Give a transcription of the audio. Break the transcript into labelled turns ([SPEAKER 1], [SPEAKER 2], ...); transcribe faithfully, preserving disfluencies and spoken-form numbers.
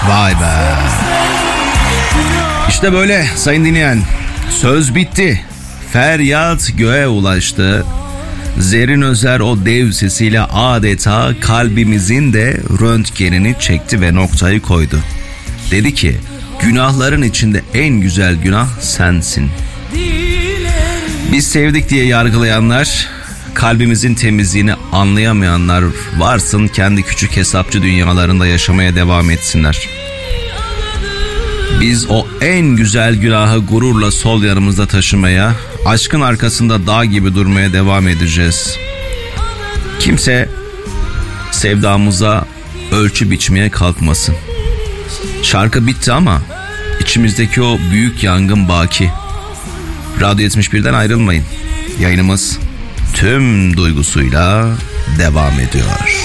[SPEAKER 1] Vay be. İşte böyle sayın dinleyen. Söz bitti. Feryat göğe ulaştı. Zerrin Özer o dev sesiyle adeta kalbimizin de röntgenini çekti ve noktayı koydu. Dedi ki, günahların içinde en güzel günah sensin. Biz sevdik diye yargılayanlar, kalbimizin temizliğini anlayamayanlar varsın, kendi küçük hesapçı dünyalarında yaşamaya devam etsinler. Biz o en güzel günahı gururla sol yanımızda taşımaya, aşkın arkasında dağ gibi durmaya devam edeceğiz. Kimse sevdamıza ölçü biçmeye kalkmasın. Şarkı bitti ama içimizdeki o büyük yangın baki. Radyo yetmiş birden ayrılmayın. Yayınımız tüm duygusuyla devam ediyor.